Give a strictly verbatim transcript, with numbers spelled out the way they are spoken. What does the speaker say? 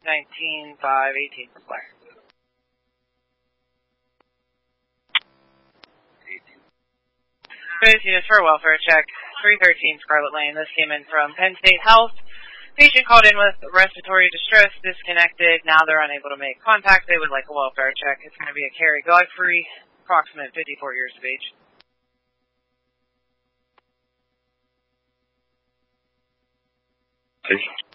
nineteen five eighteen Square. Good units for a welfare check. three thirteen Scarlet Lane. This came in from Penn State Health. Patient called in with respiratory distress, disconnected. Now they're unable to make contact. They would like a welfare check. It's going to be a Carrie Godfrey, approximate fifty-four years of age. Patient.